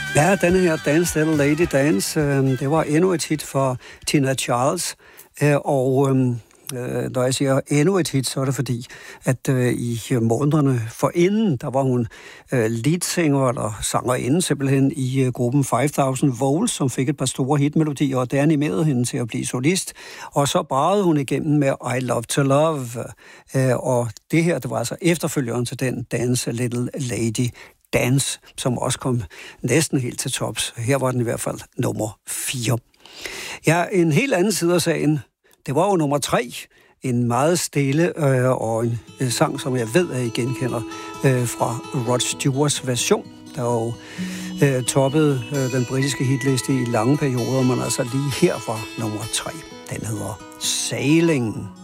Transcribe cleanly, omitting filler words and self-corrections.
Ja, denne her Dance Little Lady Dance, det var endnu et hit for Tina Charles, og når jeg siger endnu et hit, så er det fordi, at i månederne forinden, der var hun leadsinger eller sangerinde simpelthen i gruppen 5000 Volts, som fik et par store hitmelodier, og det animerede hende til at blive solist. Og så bragede hun igennem med I Love to Love, og det her, det var altså efterfølgeren til den Dance Little Lady Dance, som også kom næsten helt til tops. Her var den i hvert fald nummer 4. Ja, en helt anden side af sagen. Det var jo nummer 3. En meget stille og en sang, som jeg ved, at I genkender fra Rod Stewarts version, der jo toppede den britiske hitliste i lange perioder, men altså lige her var nummer 3. Den hedder Sailing.